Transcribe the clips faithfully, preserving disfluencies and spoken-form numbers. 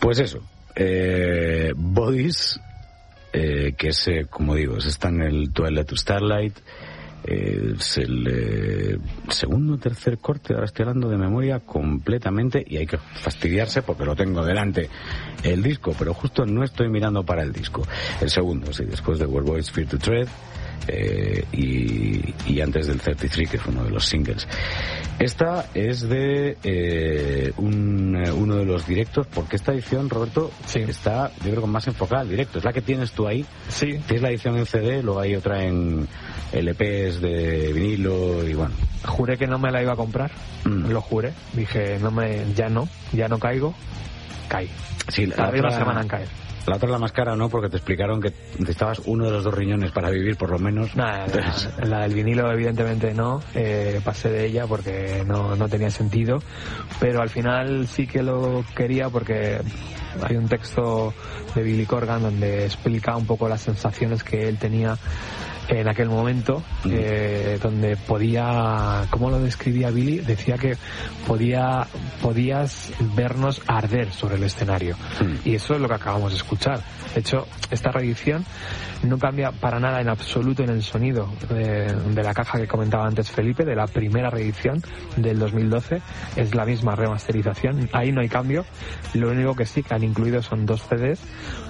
Pues eso, eh, Bodies, eh, que es, eh, como digo, está en el Twilight to Starlight, eh, es el eh, segundo o tercer corte, ahora estoy hablando de memoria completamente, y hay que fastidiarse porque lo tengo delante el disco, pero justo no estoy mirando para el disco. El segundo, sí, después de Where Boys Fear to Tread, eh, y, y antes del treinta y tres, que fue uno de los singles. Esta es de eh, un, uno de los directos, porque esta edición, Roberto, sí, está, yo creo, más enfocada al directo. Es la que tienes tú ahí. Sí. Tienes la edición en C D, luego hay otra en L Ps de vinilo y bueno. Juré que no me la iba a comprar, mm. lo juré. Dije, no me, ya no, ya no caigo, caí. Sí, la Tardé otra, una semana en caer. La otra, la más cara, ¿no? Porque te explicaron que necesitabas uno de los dos riñones para vivir, por lo menos. Nah, Entonces... la, la del vinilo, evidentemente no. Eh, pasé de ella porque no, no tenía sentido. Pero al final sí que lo quería porque hay un texto de Billy Corgan donde explica un poco las sensaciones que él tenía en aquel momento, mm. eh, donde podía, ¿cómo lo describía Billy? Decía que podía, podías vernos arder sobre el escenario. Mm. Y eso es lo que acabamos de escuchar. De hecho, esta reedición no cambia para nada en absoluto en el sonido de, de la caja que comentaba antes Felipe, de la primera reedición del dos mil doce. Es la misma remasterización, ahí no hay cambio. Lo único que sí que han incluido son dos C Ds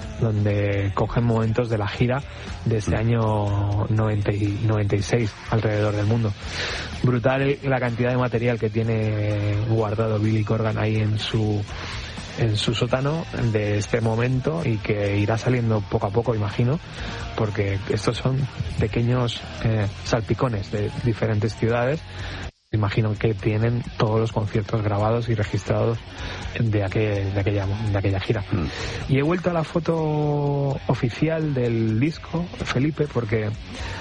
donde cogen momentos de la gira de ese año noventa y, noventa y seis alrededor del mundo. Brutal la cantidad de material que tiene guardado Billy Corgan ahí en su en su sótano de este momento, y que irá saliendo poco a poco, imagino, porque estos son pequeños eh, salpicones de diferentes ciudades. Imagino que tienen todos los conciertos grabados y registrados de, aquel, de, aquella, de aquella gira. Mm. Y he vuelto a la foto oficial del disco, Felipe, porque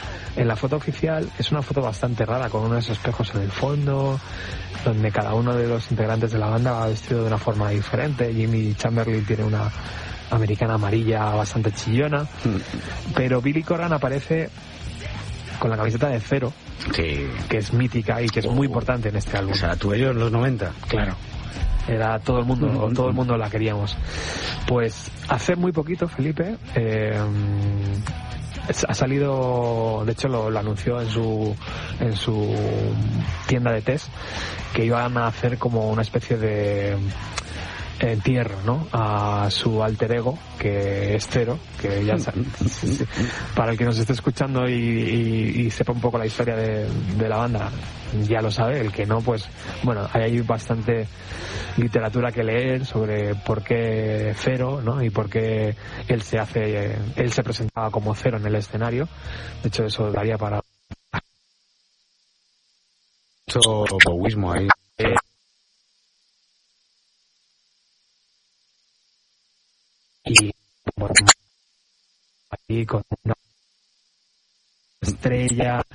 en la foto oficial es una foto bastante rara, con unos espejos en el fondo, donde cada uno de los integrantes de la banda va vestido de una forma diferente. Jimmy Chamberlain tiene una americana amarilla bastante chillona, mm. pero Billy Corgan aparece con la camiseta de Cero, sí, que es mítica y que es oh, muy importante en este álbum. O sea, tú ellos en los noventa. Claro. Era todo el mundo, mm-hmm. todo el mundo la queríamos. Pues hace muy poquito, Felipe, eh, ha salido, de hecho lo, lo anunció en su en su tienda de test, que iban a hacer como una especie de entierro, ¿no?, a su alter ego, que es Cero, que ya sabe, para el que nos esté escuchando y, y, y sepa un poco la historia de, de la banda, ya lo sabe. El que no, pues bueno, hay bastante literatura que leer sobre por qué Cero, ¿no?, y por qué él se hace, él se presentaba como Cero en el escenario. De hecho, eso daría para mucho bowismo ahí. Eh, y bueno, ahí con una estrella